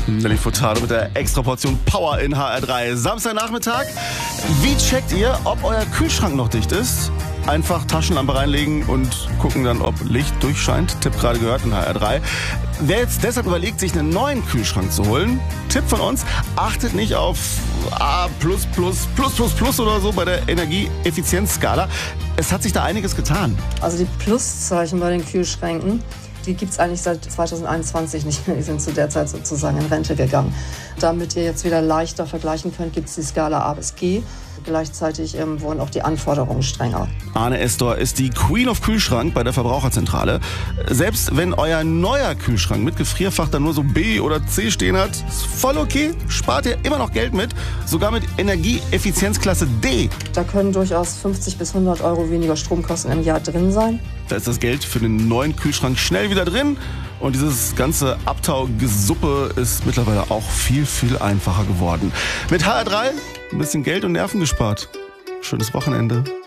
Nelly Furtado mit der extra Portion Power in HR3. Samstagnachmittag. Wie checkt ihr, ob euer Kühlschrank noch dicht ist? Einfach Taschenlampe reinlegen und gucken dann, ob Licht durchscheint. Tipp gerade gehört in HR3. Wer jetzt deshalb überlegt, sich einen neuen Kühlschrank zu holen, Tipp von uns, achtet nicht auf A+++++ oder so bei der Energieeffizienzskala. Es hat sich da einiges getan. Also die Pluszeichen bei den Kühlschränken, die gibt es eigentlich seit 2021 nicht mehr. Die sind zu der Zeit sozusagen in Rente gegangen. Damit ihr jetzt wieder leichter vergleichen könnt, gibt es die Skala A bis G. Gleichzeitig wurden auch die Anforderungen strenger. Arne Estor ist die Queen of Kühlschrank bei der Verbraucherzentrale. Selbst wenn euer neuer Kühlschrank mit Gefrierfach dann nur so B oder C stehen hat, ist voll okay, spart ihr immer noch Geld mit, sogar mit Energieeffizienzklasse D. Da können durchaus 50 bis 100 Euro weniger Stromkosten im Jahr drin sein. Da ist das Geld für den neuen Kühlschrank schnell wieder drin und dieses ganze Abtaugesuppe ist mittlerweile auch viel, viel einfacher geworden. Mit HR3 ein bisschen Geld und Nerven gespart. Schönes Wochenende.